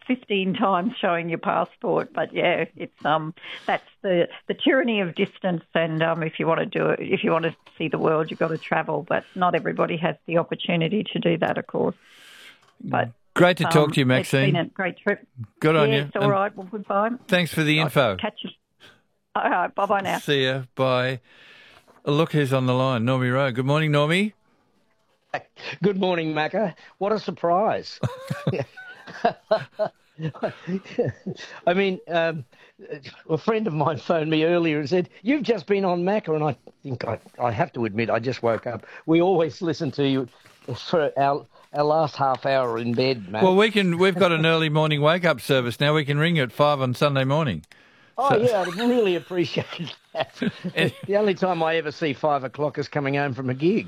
15 times showing your passport. But yeah, it's that's the tyranny of distance. And if you want to do it, if you want to see the world, you've got to travel. But not everybody has the opportunity to do that, of course. But great to talk to you, Maxine. It's been a great trip. Good on you. Yes, all right. Well, goodbye. Thanks for the info. Catch you. All right, bye-bye now. See ya. Bye. Look who's on the line, Normie Rowe. Good morning, Normie. Good morning, Macca. What a surprise. I mean, a friend of mine phoned me earlier and said, "You've just been on Macca," and I think I have to admit, I just woke up. We always listen to you for our last half hour in bed, Matt. Well, we've got an early morning wake-up service now. We can ring you at 5 on Sunday morning. Oh, yeah, I'd really appreciate that. The only time I ever see 5 o'clock is coming home from a gig.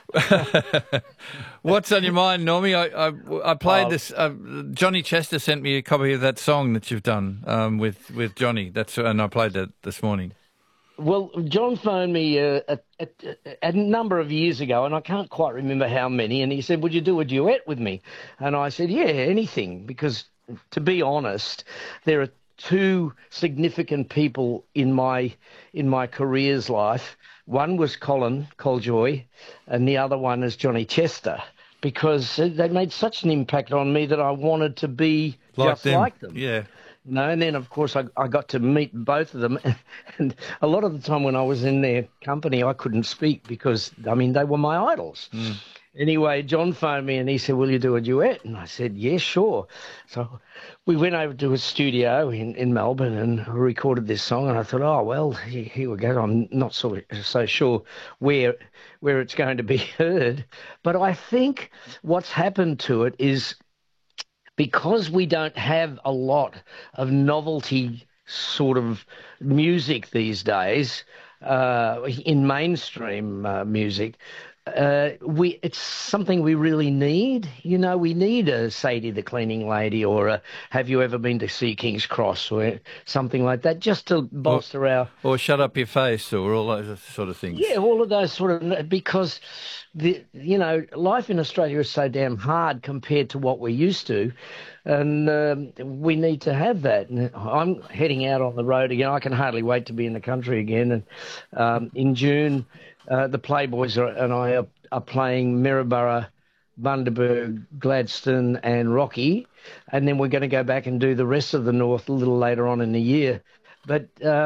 What's on your mind, Normie? I played this. Johnny Chester sent me a copy of that song that you've done with Johnny. And I played that this morning. Well, John phoned me a number of years ago, and I can't quite remember how many, and he said, "Would you do a duet with me?" And I said, "Yeah, anything," because, to be honest, there are two significant people in my career's life. One was Colin Coljoy, and the other one is Johnny Chester, because they made such an impact on me that I wanted to be just like them. Yeah. No, and then, of course, I got to meet both of them. And a lot of the time when I was in their company, I couldn't speak because, I mean, they were my idols. Mm. Anyway, John phoned me and he said, "Will you do a duet?" And I said, "Yeah, sure." So we went over to a studio in Melbourne and recorded this song. And I thought, oh, well, here we go. I'm not so sure where it's going to be heard. But I think what's happened to it is, because we don't have a lot of novelty sort of music these days in mainstream music, it's something we really need. You know, we need a Sadie the Cleaning Lady or a Have You Ever Been to See King's Cross or something like that, just to bolster our... Or Shut Up Your Face or all those sort of things. Yeah, all of those sort of... Because, life in Australia is so damn hard compared to what we're used to, and we need to have that. And I'm heading out on the road again. I can hardly wait to be in the country again. And in June... the Playboys and I are playing Maryborough, Bundaberg, Gladstone and Rocky, and then we're going to go back and do the rest of the North a little later on in the year. But,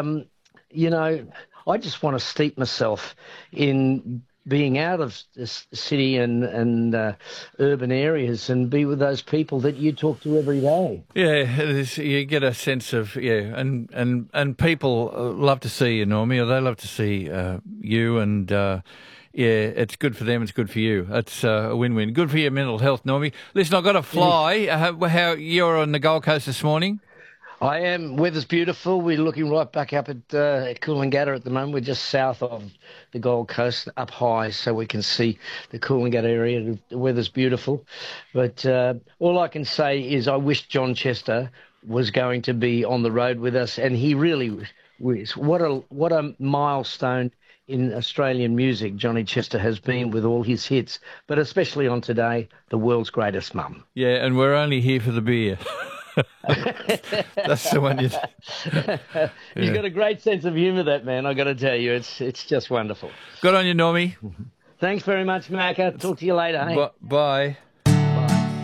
I just want to steep myself in being out of this city and urban areas and be with those people that you talk to every day. Yeah, you get a sense of, and people love to see you, Normie, or they love to see you, and it's good for them, it's good for you. It's a win-win. Good for your mental health, Normie. Listen, I've got to fly. How you're on the Gold Coast this morning? I am. Weather's beautiful. We're looking right back up at Coolangatta at the moment. We're just south of the Gold Coast, up high, so we can see the Coolangatta area. The weather's beautiful. But all I can say is I wish John Chester was going to be on the road with us, and he really was. What a milestone in Australian music Johnny Chester has been with all his hits, but especially on today, The World's Greatest Mum. Yeah, and we're only here for the beer. That's the one you... He's got a great sense of humour, that man, I got to tell you. It's just wonderful. Good on you, Normie. Thanks very much, Macca. Talk to you later. Hey? Bye.